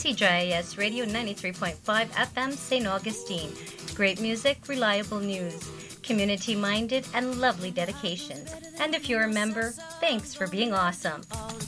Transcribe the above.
CJIS Radio 93.5 FM, St. Augustine. Great music, reliable news, community-minded, and lovely dedications. And if you're a member, thanks for being awesome.